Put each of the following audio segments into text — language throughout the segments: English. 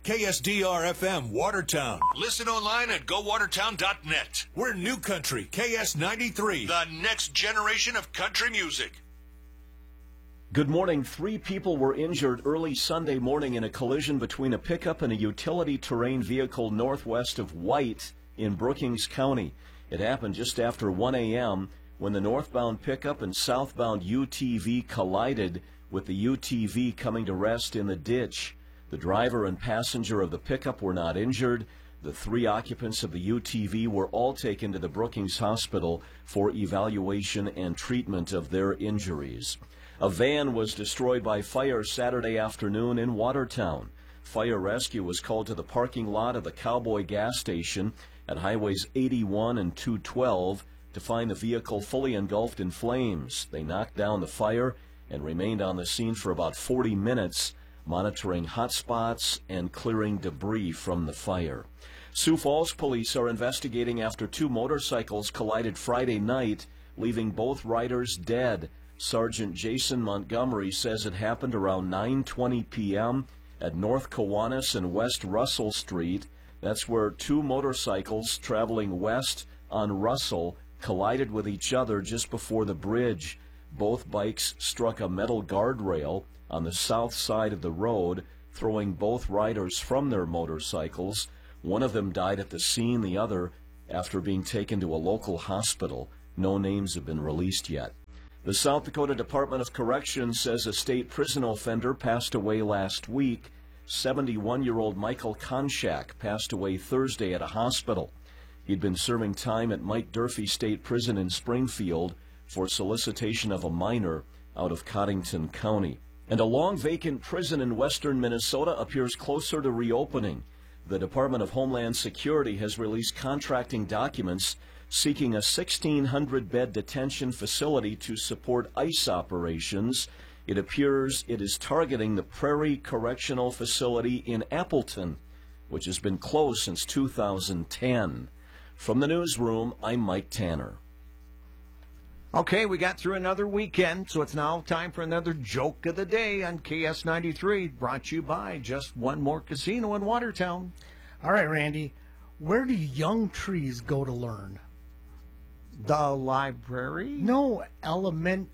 KSDR-FM Watertown. Listen online at gowatertown.net. We're New Country, KS93, the next generation of country music. Good morning. 3 people were injured early Sunday morning in a collision between a pickup and a utility terrain vehicle northwest of White in Brookings County. It happened just after 1 a.m. when the northbound pickup and southbound UTV collided, with the UTV coming to rest in the ditch. The driver and passenger of the pickup were not injured. The 3 occupants of the UTV were all taken to the Brookings Hospital for evaluation and treatment of their injuries. A van was destroyed by fire Saturday afternoon in Watertown. Fire rescue was called to the parking lot of the Cowboy gas station at Highways 81 and 212 to find the vehicle fully engulfed in flames. They knocked down the fire and remained on the scene for about 40 minutes, monitoring hot spots and clearing debris from the fire. Sioux Falls police are investigating after 2 motorcycles collided Friday night, leaving both riders dead. Sergeant Jason Montgomery says it happened around 9:20 p.m. at North Kiwanis and West Russell Street. That's where 2 motorcycles traveling west on Russell collided with each other just before the bridge. Both bikes struck a metal guardrail on the south side of the road, throwing both riders from their motorcycles. One of them died at the scene, the other after being taken to a local hospital. No names have been released yet. The South Dakota Department of Corrections says a state prison offender passed away last week. 71-year-old Michael Konchak passed away Thursday at a hospital. He'd been serving time at Mike Durfee State Prison in Springfield for solicitation of a minor out of Cottington County. And a long-vacant prison in western Minnesota appears closer to reopening. The Department of Homeland Security has released contracting documents seeking a 1,600-bed detention facility to support ICE operations. It appears it is targeting the Prairie Correctional Facility in Appleton, which has been closed since 2010. From the newsroom, I'm Mike Tanner. Okay, we got through another weekend, so it's now time for another joke of the day on KS93, brought to you by Just One More Casino in Watertown. All right, Randy, where do young trees go to learn? The library? No, elementary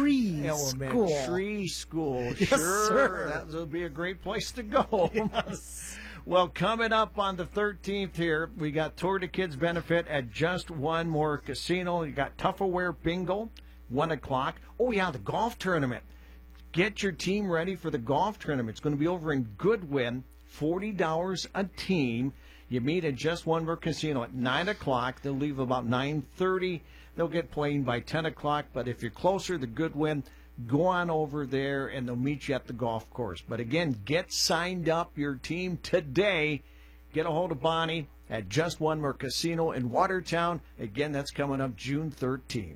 school. Yes, Sure, sir. that would be a great place to go. Yes. Well, coming up on the 13th here, we got Tour de Kids benefit at Just One More Casino. You got Tupperware Bingo, 1 o'clock. Oh, yeah, the golf tournament. Get your team ready for the golf tournament. It's going to be over in Goodwin, $40 a team. You meet at Just One More Casino at 9 o'clock. They'll leave about 9:30. They'll get playing by 10 o'clock. But if you're closer to Goodwin, go on over there, and they'll meet you at the golf course. But again, get signed up, your team, today. Get a hold of Bonnie at Just One More Casino in Watertown. Again, that's coming up June 13th.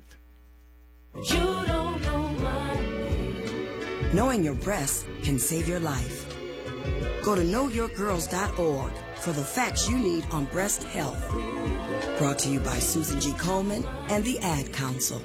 You don't know my name. Knowing your breasts can save your life. Go to knowyourgirls.org for the facts you need on breast health. Brought to you by Susan G. Coleman and the Ad Council.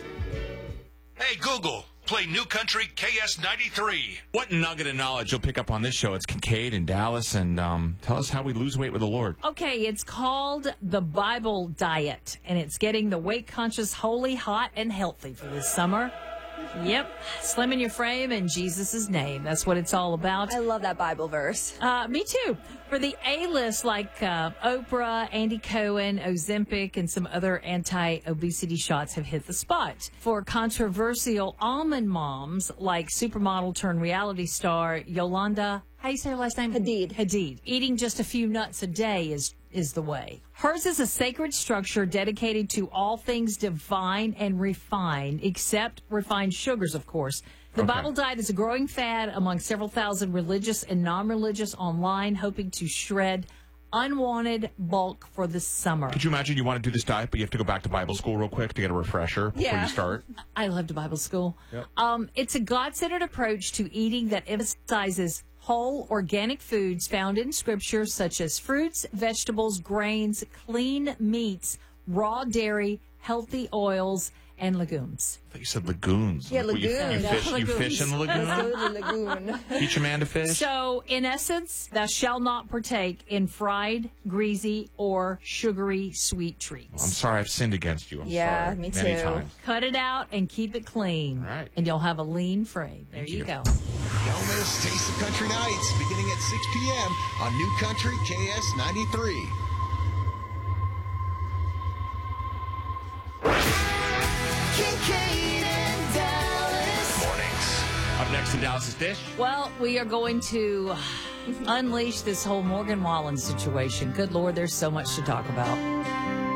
Hey, Google, play New Country KS93. What nugget of knowledge you'll pick up on this show? It's Kincaid and Dallas, and tell us how we lose weight with the Lord. Okay, it's called the Bible Diet, and it's getting the weight-conscious holy, hot, and healthy for this summer. Yep, slim in your frame in Jesus' name. That's what it's all about. I love that Bible verse. Me too. For the A-list like Oprah, Andy Cohen, Ozempic, and some other anti-obesity shots have hit the spot. For controversial almond moms like supermodel turned reality star Yolanda, how do you say her last name? Hadid. Eating just a few nuts a day is the way. Hers is a sacred structure dedicated to all things divine and refined, except refined sugars, of course. The Bible diet is a growing fad among several thousand religious and non-religious online, hoping to shred unwanted bulk for the summer. Could you imagine you want to do this diet, but you have to go back to Bible school real quick to get a refresher before you start? I loved Bible school. Yep. It's a God-centered approach to eating that emphasizes whole organic foods found in Scripture, such as fruits, vegetables, grains, clean meats, raw dairy, healthy oils, and legumes. I thought you said lagoons. Yeah, What, you lagoons. fish in the lagoon? Let's go to the lagoon. Teach a man to fish? So, in essence, thou shalt not partake in fried, greasy, or sugary sweet treats. I'm sorry I've sinned against you. I'm Yeah, sorry. me Many too. times. Cut it out and keep it clean. All right. And you'll have a lean frame. There Thank you you. go. Don't miss Taste of Country Nights beginning at 6 p.m. on New Country KS 93. Kincaid and Dallas. Mornings. Up next in Dallas's Dish. Well, we are going to unleash this whole Morgan Wallen situation. Good Lord, there's so much to talk about.